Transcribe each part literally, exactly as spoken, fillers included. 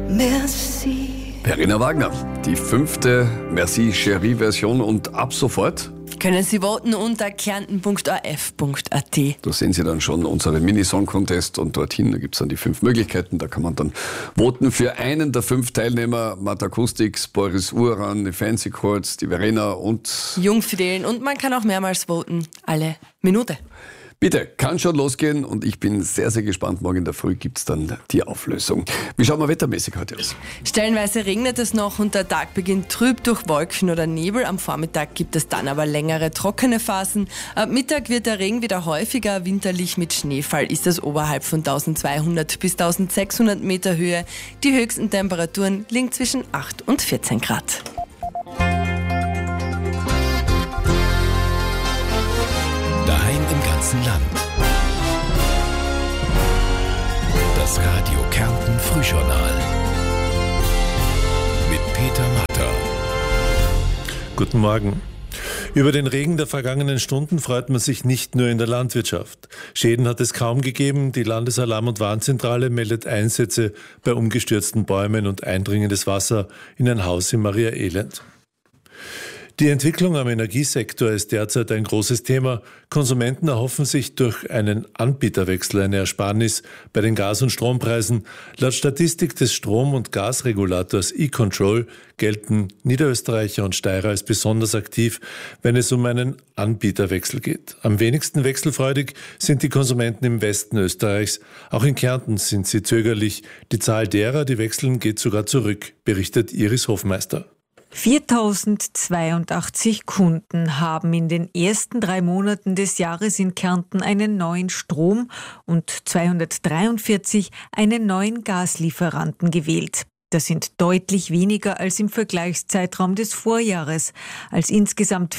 Merci. Verena Wagner, die fünfte Merci Chérie-Version und ab sofort Können Sie voten unter kärnten punkt a f punkt a t. Da sehen Sie dann schon unseren Mini-Song-Contest und dorthin, da gibt es dann die fünf Möglichkeiten. Da kann man dann voten für einen der fünf Teilnehmer. Matt Acoustics, Boris Uran, die Fancy Chords, die Verena und Jungfidelen. Und man kann auch mehrmals voten, alle Minute. Bitte, kann schon losgehen und ich bin sehr, sehr gespannt. Morgen in der Früh gibt es dann die Auflösung. Wie schauen wir wettermäßig heute aus? Stellenweise regnet es noch und der Tag beginnt trüb durch Wolken oder Nebel. Am Vormittag gibt es dann aber längere trockene Phasen. Ab Mittag wird der Regen wieder häufiger. Winterlich mit Schneefall ist es oberhalb von eintausendzweihundert bis eintausendsechshundert Meter Höhe. Die höchsten Temperaturen liegen zwischen acht und vierzehn Grad. Daheim im ganzen Land. Das Radio Kärnten Frühjournal mit Peter Matter. Guten Morgen. Über den Regen der vergangenen Stunden freut man sich nicht nur in der Landwirtschaft. Schäden hat es kaum gegeben. Die Landesalarm- und Warnzentrale meldet Einsätze bei umgestürzten Bäumen und eindringendes Wasser in ein Haus in Maria Elend. Die Entwicklung am Energiesektor ist derzeit ein großes Thema. Konsumenten erhoffen sich durch einen Anbieterwechsel eine Ersparnis bei den Gas- und Strompreisen. Laut Statistik des Strom- und Gasregulators E-Control gelten Niederösterreicher und Steirer als besonders aktiv, wenn es um einen Anbieterwechsel geht. Am wenigsten wechselfreudig sind die Konsumenten im Westen Österreichs. Auch in Kärnten sind sie zögerlich. Die Zahl derer, die wechseln, geht sogar zurück, berichtet Iris Hofmeister. viertausendzweiundachtzig Kunden haben in den ersten drei Monaten des Jahres in Kärnten einen neuen Strom- und zweihundertdreiundvierzig einen neuen Gaslieferanten gewählt. Das sind deutlich weniger als im Vergleichszeitraum des Vorjahres, als insgesamt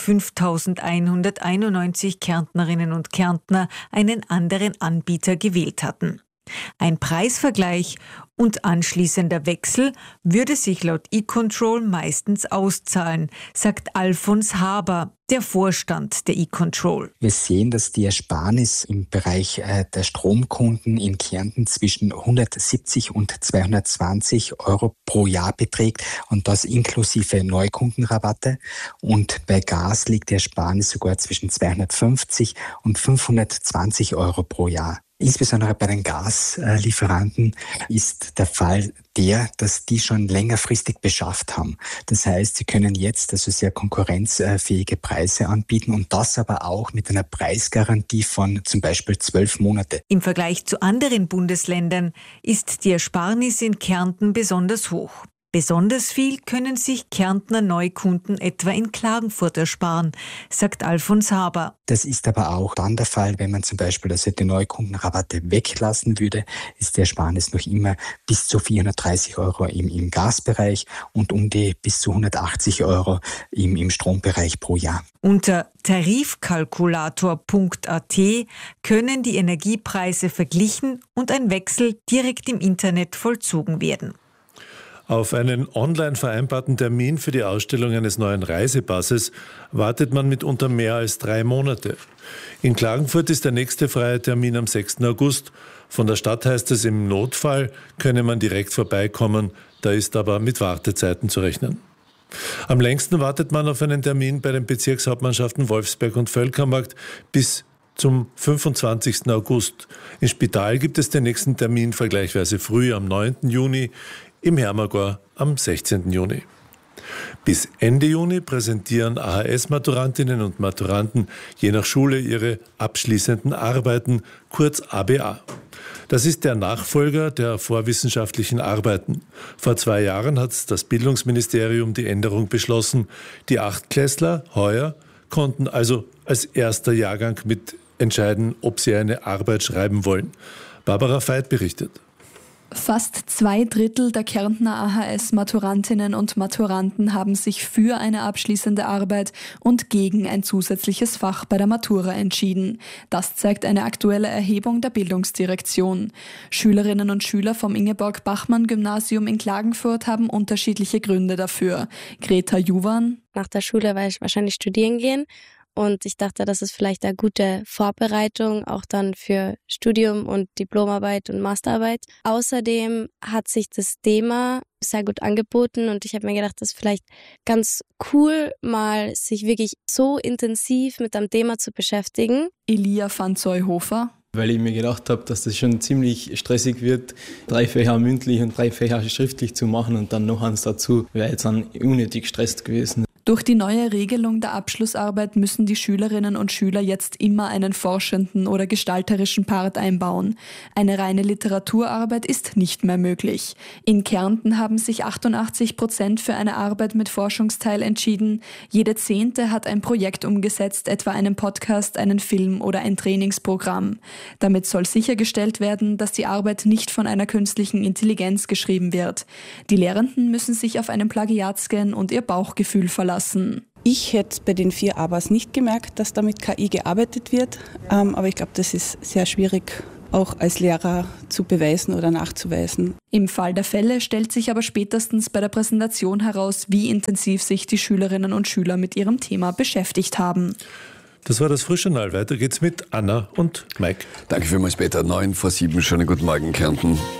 fünftausendeinhunderteinundneunzig Kärntnerinnen und Kärntner einen anderen Anbieter gewählt hatten. Ein Preisvergleich und anschließender Wechsel würde sich laut E-Control meistens auszahlen, sagt Alfons Haber, der Vorstand der E-Control. Wir sehen, dass die Ersparnis im Bereich der Stromkunden in Kärnten zwischen hundertsiebzig und zweihundertzwanzig Euro pro Jahr beträgt und das inklusive Neukundenrabatte. Und bei Gas liegt die Ersparnis sogar zwischen zweihundertfünfzig und fünfhundertzwanzig Euro pro Jahr. Insbesondere bei den Gaslieferanten ist der Fall der, dass die schon längerfristig beschafft haben. Das heißt, sie können jetzt also sehr konkurrenzfähige Preise anbieten und das aber auch mit einer Preisgarantie von zum Beispiel zwölf Monate. Im Vergleich zu anderen Bundesländern ist die Ersparnis in Kärnten besonders hoch. Besonders viel können sich Kärntner Neukunden etwa in Klagenfurt ersparen, sagt Alfons Haber. Das ist aber auch dann der Fall, wenn man zum Beispiel also die Neukundenrabatte weglassen würde, ist die Ersparnis noch immer bis zu vierhundertdreißig Euro im, im Gasbereich und um die bis zu hundertachtzig Euro im, im Strombereich pro Jahr. Unter tarifkalkulator punkt a t können die Energiepreise verglichen und ein Wechsel direkt im Internet vollzogen werden. Auf einen online vereinbarten Termin für die Ausstellung eines neuen Reisepasses wartet man mitunter mehr als drei Monate. In Klagenfurt ist der nächste freie Termin am sechsten August. Von der Stadt heißt es, im Notfall könne man direkt vorbeikommen, da ist aber mit Wartezeiten zu rechnen. Am längsten wartet man auf einen Termin bei den Bezirkshauptmannschaften Wolfsberg und Völkermarkt bis zum fünfundzwanzigsten August. Im Spital gibt es den nächsten Termin vergleichsweise früh am neunten Juni, im Hermagor am sechzehnten Juni. Bis Ende Juni präsentieren A H S-Maturantinnen und Maturanten je nach Schule ihre abschließenden Arbeiten, kurz A B A. Das ist der Nachfolger der vorwissenschaftlichen Arbeiten. Vor zwei Jahren hat das Bildungsministerium die Änderung beschlossen. Die Achtklässler heuer konnten also als erster Jahrgang mit entscheiden, ob sie eine Arbeit schreiben wollen. Barbara Veit berichtet. Fast zwei Drittel der Kärntner A H S-Maturantinnen und Maturanten haben sich für eine abschließende Arbeit und gegen ein zusätzliches Fach bei der Matura entschieden. Das zeigt eine aktuelle Erhebung der Bildungsdirektion. Schülerinnen und Schüler vom Ingeborg-Bachmann-Gymnasium in Klagenfurt haben unterschiedliche Gründe dafür. Greta Juwan: Nach der Schule werde ich wahrscheinlich studieren gehen Und ich dachte, das ist vielleicht eine gute Vorbereitung, auch dann für Studium und Diplomarbeit und Masterarbeit. Außerdem hat sich das Thema sehr gut angeboten und ich habe mir gedacht, das ist vielleicht ganz cool, mal sich wirklich so intensiv mit einem Thema zu beschäftigen. Elia van Zooyhofer. Weil ich mir gedacht habe, dass das schon ziemlich stressig wird, drei Fächer mündlich und drei Fächer schriftlich zu machen und dann noch eins dazu, wäre jetzt dann unnötig gestresst gewesen. Durch die neue Regelung der Abschlussarbeit müssen die Schülerinnen und Schüler jetzt immer einen forschenden oder gestalterischen Part einbauen. Eine reine Literaturarbeit ist nicht mehr möglich. In Kärnten haben sich achtundachtzig Prozent für eine Arbeit mit Forschungsteil entschieden. Jede Zehnte hat ein Projekt umgesetzt, etwa einen Podcast, einen Film oder ein Trainingsprogramm. Damit soll sichergestellt werden, dass die Arbeit nicht von einer künstlichen Intelligenz geschrieben wird. Die Lehrenden müssen sich auf einen Plagiatscan und ihr Bauchgefühl verlassen. Ich hätte bei den vier Abers nicht gemerkt, dass da mit K I gearbeitet wird, ähm, aber ich glaube, das ist sehr schwierig auch als Lehrer zu beweisen oder nachzuweisen. Im Fall der Fälle stellt sich aber spätestens bei der Präsentation heraus, wie intensiv sich die Schülerinnen und Schüler mit ihrem Thema beschäftigt haben. Das war das Frühjournal. Weiter geht's mit Anna und Mike. Danke vielmals, Peter. Neun vor sieben. Schönen guten Morgen, Kärnten.